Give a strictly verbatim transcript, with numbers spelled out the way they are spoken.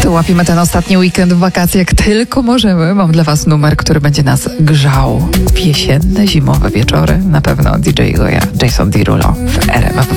to łapiemy ten ostatni weekend w wakacje jak tylko możemy. Mam dla was numer, który będzie nas grzał w jesienne, zimowe wieczory. Na pewno D J Goja, Jason Derulo w R M F